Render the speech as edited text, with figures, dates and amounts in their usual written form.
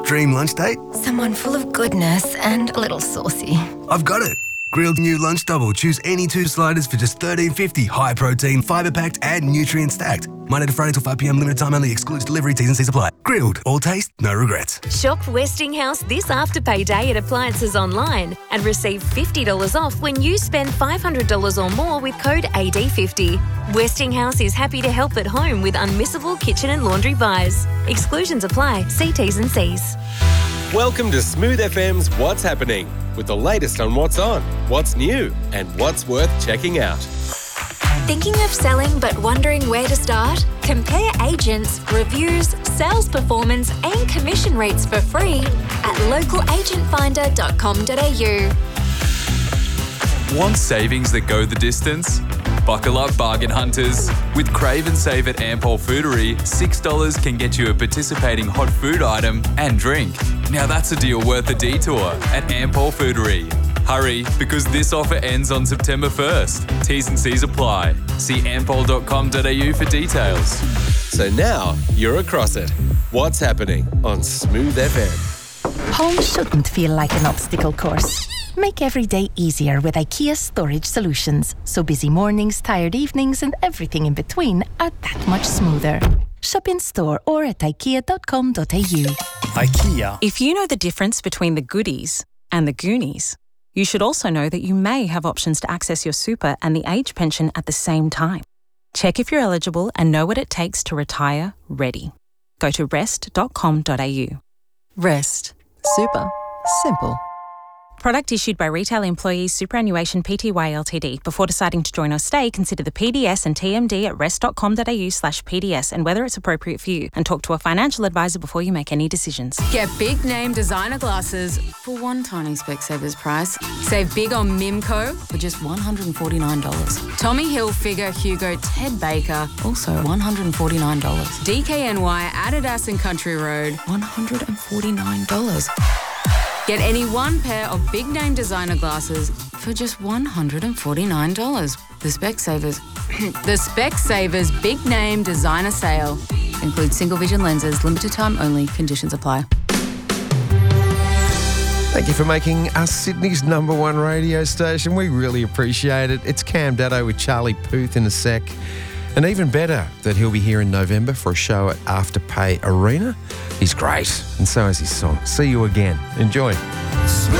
Dream lunch date? Someone full of goodness and a little saucy. I've got it. Grilled new lunch double. Choose any 2 sliders for just $13.50. High protein, fibre packed and nutrient stacked. Monday to Friday till 5 p.m. Limited time only. Excludes delivery. T's and C's apply. Grilled. All taste, no regrets. Shop Westinghouse this Afterpay Day at Appliances Online and receive $50 off when you spend $500 or more with code AD50. Westinghouse is happy to help at home with unmissable kitchen and laundry buys. Exclusions apply. See T's and C's. Welcome to Smooth FM's What's Happening, with the latest on what's on, what's new, and what's worth checking out. Thinking of selling but wondering where to start? Compare agents, reviews, sales performance and commission rates for free at localagentfinder.com.au. Want savings that go the distance? Buckle up, bargain hunters. With Crave and Save at Ampol Foodery, $6 can get you a participating hot food item and drink. Now that's a deal worth a detour at Ampol Foodery. Hurry, because this offer ends on September 1st. T's and C's apply. See ampol.com.au for details. So now you're across it. What's happening on Smooth FM? Home shouldn't feel like an obstacle course. Make every day easier with IKEA Storage Solutions, so busy mornings, tired evenings and everything in between are that much smoother. Shop in store or at ikea.com.au. IKEA. If you know the difference between the goodies and the Goonies, you should also know that you may have options to access your super and the age pension at the same time. Check if you're eligible and know what it takes to retire ready. Go to rest.com.au. Rest. Super. Simple. Product issued by Retail Employees Superannuation Pty Ltd. Before deciding to join or stay, consider the PDS and TMD at rest.com.au/PDS and whether it's appropriate for you, and talk to a financial advisor before you make any decisions. Get big name designer glasses for one tiny Specsavers price. Save big on Mimco for just $149. Tommy Hilfiger, Hugo, Ted Baker, also $149. DKNY, Adidas and Country Road, $149. Get any one pair of big name designer glasses for just $149. The Specsavers Big Name Designer Sale includes single vision lenses, limited time only, conditions apply. Thank you for making us Sydney's #1 radio station. We really appreciate it. It's Cam Daddo with Charlie Puth in a sec. And even better that he'll be here in November for a show at Afterpay Arena. He's great, and so is his song. See you again. Enjoy.